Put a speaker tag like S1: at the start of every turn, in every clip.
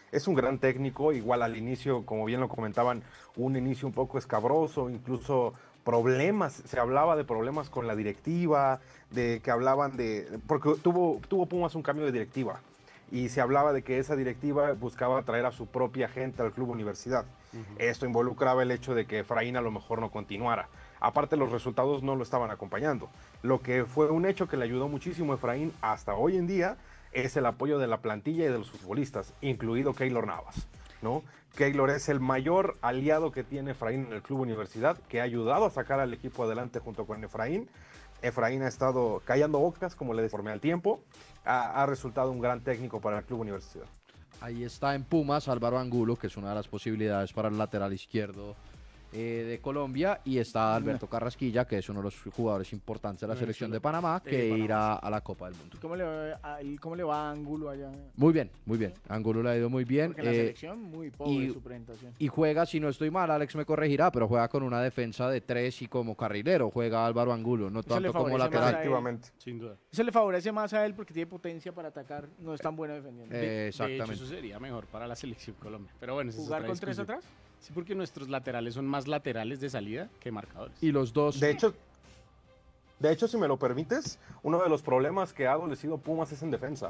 S1: Es un gran técnico, igual al inicio, como bien lo comentaban, un inicio un poco escabroso, incluso problemas, se hablaba de problemas con la directiva, de que hablaban porque tuvo Pumas un cambio de directiva y se hablaba de que esa directiva buscaba traer a su propia gente al club universidad. Esto involucraba el hecho de que Efraín a lo mejor no continuara. Aparte, los resultados no lo estaban acompañando. Lo que fue un hecho que le ayudó muchísimo a Efraín hasta hoy en día es el apoyo de la plantilla y de los futbolistas, incluido Keylor Navas, ¿no? Keylor es el mayor aliado que tiene Efraín en el club universidad, que ha ayudado a sacar al equipo adelante junto con Efraín. Efraín ha estado callando bocas, como le deformé al tiempo. Ha resultado un gran técnico para el club universidad.
S2: Ahí está en Pumas Álvaro Angulo, que es una de las posibilidades para el lateral izquierdo de Colombia, y está Alberto Carrasquilla, que es uno de los jugadores importantes de la selección de Panamá, que irá a la Copa del Mundo.
S3: ¿Cómo le va a Angulo allá?
S2: Muy bien, muy bien. Angulo le ha ido muy bien.
S3: Porque en la selección muy pobre su presentación.
S2: Y juega, si no estoy mal, Alex me corregirá, pero juega con una defensa de 3 y como carrilero juega Álvaro Angulo, no tanto como lateral.
S1: Efectivamente.
S4: Sin duda.
S3: Eso le favorece más a él porque tiene potencia para atacar, no es tan bueno defendiendo.
S2: Exactamente.
S4: De hecho, eso sería mejor para la selección Colombia. Pero bueno,
S3: ¿Jugar con 3 atrás?
S4: Sí, porque nuestros laterales son más laterales de salida que marcadores.
S2: Y los dos.
S1: De hecho, si me lo permites, uno de los problemas que ha adolecido Pumas es en defensa.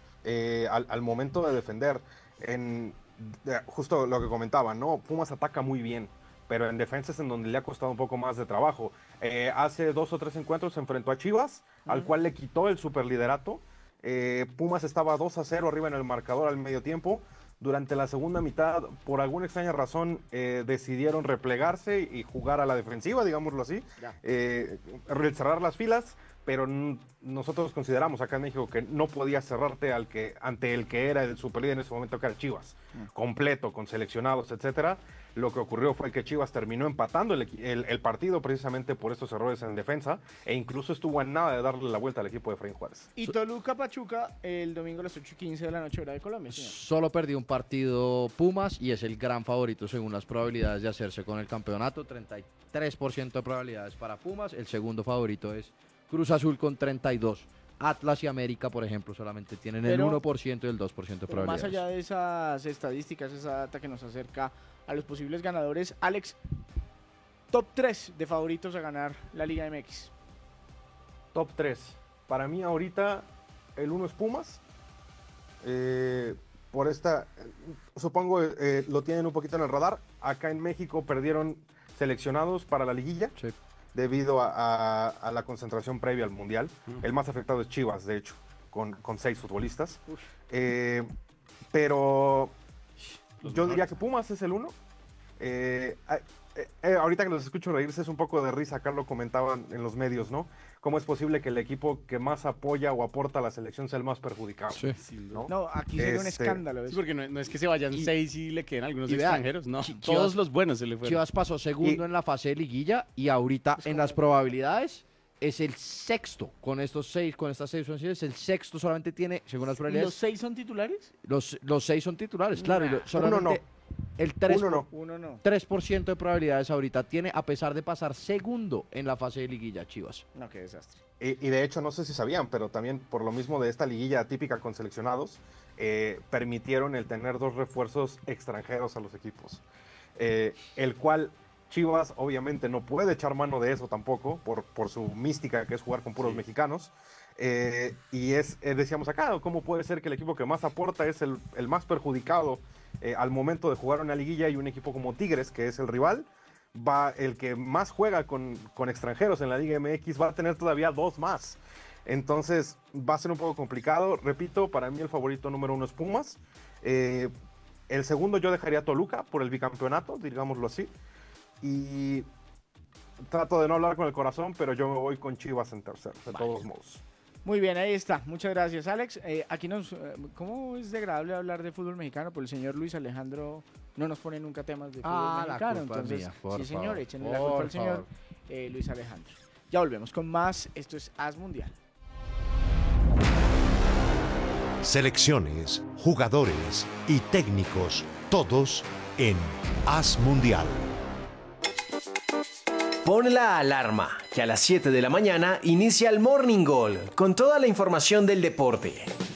S1: Al momento de defender, justo lo que comentaba, ¿no? Pumas ataca muy bien, pero en defensa es en donde le ha costado un poco más de trabajo. Hace 2 o 3 encuentros se enfrentó a Chivas, al cual le quitó el superliderato. Pumas estaba 2-0 arriba en el marcador al medio tiempo. Durante la segunda mitad, por alguna extraña razón, decidieron replegarse y jugar a la defensiva, digámoslo así, cerrar las filas, pero nosotros consideramos acá en México que no podía cerrarte ante el que era el superlíder en ese momento, que era Chivas, completo, con seleccionados, etcétera. Lo que ocurrió fue que Chivas terminó empatando el partido precisamente por estos errores en defensa, e incluso estuvo a nada de darle la vuelta al equipo de Efraín Juárez.
S3: Y Toluca Pachuca el domingo a las 8:15 de la noche, hora de Colombia, señor.
S2: Solo perdió un partido Pumas y es el gran favorito según las probabilidades de hacerse con el campeonato. 33% de probabilidades para Pumas. El segundo favorito es Cruz Azul con 32%. Atlas y América, por ejemplo, solamente tienen el 1% y el 2% de probabilidades.
S3: Más allá de esas estadísticas, esa data que nos acerca a los posibles ganadores, Alex, top 3 de favoritos a ganar la Liga MX.
S1: Top 3. Para mí ahorita el 1 es Pumas. Por esta, supongo, lo tienen un poquito en el radar. Acá en México perdieron seleccionados para la liguilla.
S2: Sí.
S1: Debido a la concentración previa al Mundial. El más afectado es Chivas, de hecho, con 6 futbolistas. Pero yo diría que Pumas es el 1. Ahorita que los escucho reírse es un poco de risa, acá lo comentaban en los medios, ¿no? ¿Cómo es posible que el equipo que más apoya o aporta a la selección sea el más perjudicado?
S2: Sí.
S3: No, aquí sería un escándalo.
S4: Sí, porque no es que se vayan 6 y le queden algunos extranjeros, no.
S2: Chivas,
S4: Todos los buenos se le fueron.
S2: Chivas pasó segundo en la fase de liguilla y ahorita en las probabilidades es el sexto. Con estas 6 ofensivas, el sexto solamente tiene, según las probabilidades.
S3: ¿Los 6 son titulares?
S2: Los 6 son titulares, claro. Y
S1: Uno no.
S2: El 3%,
S3: Uno no.
S2: 3% de probabilidades ahorita tiene, a pesar de pasar segundo en la fase de liguilla, Chivas.
S3: No, qué desastre.
S1: Y de hecho, no sé si sabían, pero también por lo mismo de esta liguilla típica con seleccionados, permitieron el tener 2 refuerzos extranjeros a los equipos. El cual Chivas obviamente no puede echar mano de eso tampoco, por su mística que es jugar con puros mexicanos. Y decíamos acá, ¿cómo puede ser que el equipo que más aporta es el más perjudicado al momento de jugar una liguilla, y un equipo como Tigres, que es el rival, el que más juega con extranjeros en la Liga MX, va a tener todavía 2 más? Entonces va a ser un poco complicado. Repito, para mí el favorito número 1 es Pumas. El segundo yo dejaría a Toluca por el bicampeonato, digámoslo así. Y trato de no hablar con el corazón, pero yo me voy con Chivas en tercero, de todos modos.
S3: Muy bien, ahí está. Muchas gracias, Alex. Aquí ¿cómo es de agradable hablar de fútbol mexicano? Porque el señor Luis Alejandro no nos pone nunca temas de fútbol mexicano. Entonces,
S2: mía, por
S3: sí, señor,
S2: favor,
S3: échenle la culpa al señor Luis Alejandro. Ya volvemos con más. Esto es As Mundial.
S5: Selecciones, jugadores y técnicos, todos en As Mundial.
S6: Pon la alarma, que a las 7 de la mañana inicia el Morning Goal con toda la información del deporte.